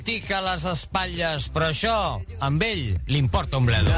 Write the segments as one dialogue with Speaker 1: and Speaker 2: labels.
Speaker 1: tic a les espatlles, però això, amb ell, li importa un bledo.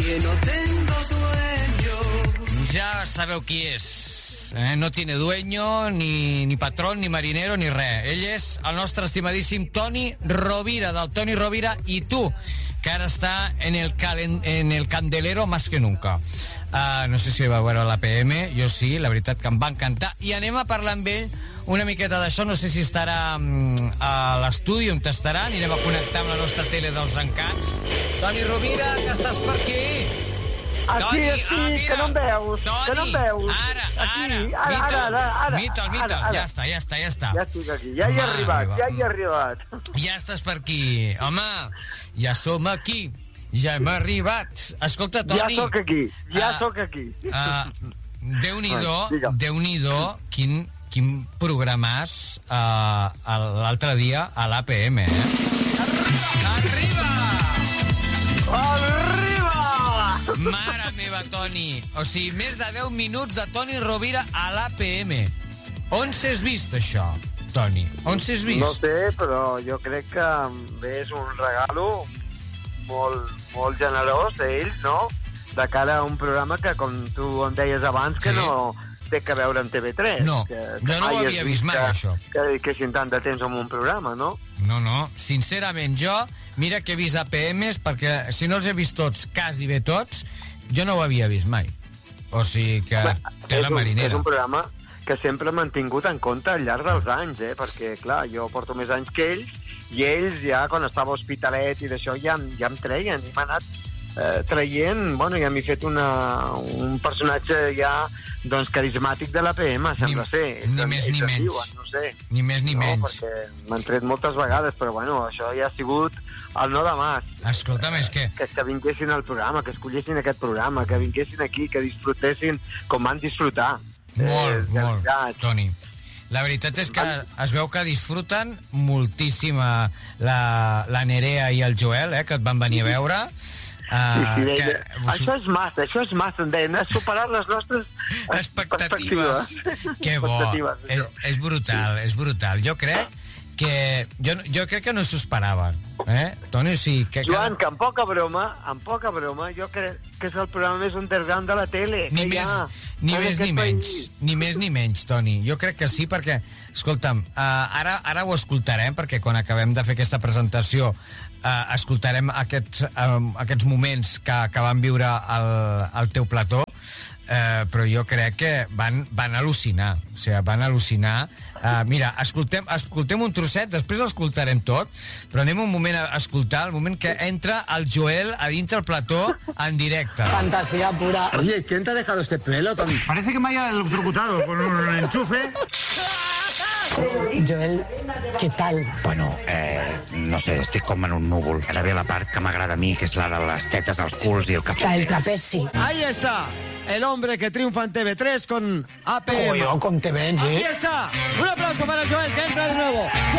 Speaker 1: Ja sabeu qui és. No tiene dueño, ni patrón, ni marinero, ni res. Ell és el nostre estimadíssim Toni Rovira, del Toni Rovira i tu, que ara està en el candelero más que nunca. No sé si va veure l'APM, jo sí, la veritat que em va encantar. I anem a parlar amb ell una miqueta d'això, no sé si estarà a l'estudi on estarà, anirem a connectar amb la nostra tele dels encants. Toni Rovira, que estàs per aquí?
Speaker 2: Aquí, que no em veus.
Speaker 1: Toni,
Speaker 2: que no em veus.
Speaker 1: Ara. Mita'l. Ja està.
Speaker 2: Ja estic aquí, ja hi he arribat.
Speaker 1: Ja estàs per aquí. Home, ja som aquí. Ja hem arribat. Escolta, Toni.
Speaker 2: Ja sóc aquí.
Speaker 1: Déu-n'hi-do, quin programàs l'altre dia a l'APM, Arriba! Mare meva, Toni. O sigui, més de 10 minuts de Toni Rovira a l'APM. On s'has vist, això, Toni? On s'has vist?
Speaker 2: No sé, però jo crec que és un regalo molt generós d'ells, no? De cara a un programa que, com tu em deies abans, que no té que veure amb TV3.
Speaker 1: No, jo no ho havia vist mai, això.
Speaker 2: Que dediquessin tant de temps a un programa, no?
Speaker 1: No. Sincerament, jo, mira que he vist APMs, perquè si no els he vist tots, quasi bé tots, jo no ho havia vist mai. O sigui que té la marinera.
Speaker 2: És un programa que sempre he mantingut en compte al llarg dels anys, perquè, clar, jo porto més anys que ells, i ells ja, quan estava a Hospitalet i d'això, ja em treien, i m'ha anat traient, bueno, ja m'he fet un personatge ja, doncs, carismàtic de l'APM, sembla ser.
Speaker 1: Ni més ni menys.
Speaker 2: Diuen, no sé.
Speaker 1: Ni més ni menys.
Speaker 2: Perquè m'han tret moltes vegades, però bueno, això ja ha sigut el no de mas.
Speaker 1: Escolta'm, és que
Speaker 2: vinguessin al programa, que escollessin aquest programa, que vinguessin aquí, que disfrutessin com van disfrutar.
Speaker 1: Molt, Toni. La veritat és que es veu que disfruten moltíssim la Nerea i el Joel, que et van venir a veure.
Speaker 2: Això és massa, em deien, has superat les nostres
Speaker 1: expectatives. Que bo, és brutal. Jo crec que no s'ho esperaven, Toni, sí.
Speaker 2: Joan, que amb poca broma, jo crec que és el programa més underground de la tele.
Speaker 1: Ni més ni menys, Toni. Jo crec que sí, perquè, escolta'm, ara ho escoltarem, perquè quan acabem de fer aquesta presentació escoltarem aquests moments que van viure al teu plató, però jo crec que van al·lucinar. O sigui, van al·lucinar. Mira, escoltem un trosset, després l'escoltarem tot, però anem un moment a escoltar el moment que entra el Joel a dintre el plató en directe.
Speaker 3: Fantasía pura.
Speaker 4: Oye, ¿quién te ha dejado este pelo tan...?
Speaker 5: Parece que me haya electrocutado con un enchufe.
Speaker 3: Joel, què tal?
Speaker 6: Bueno, no sé, estic com en un núvol. Ara ve la part que m'agrada a mi, que és la de les tetes, els culs i el cap.
Speaker 3: La del trapezi.
Speaker 4: Ahí está, el hombre que triunfa en TV3 con APM.
Speaker 3: Con TV,
Speaker 4: Aquí está, un aplauso para Joel, que entra de nuevo.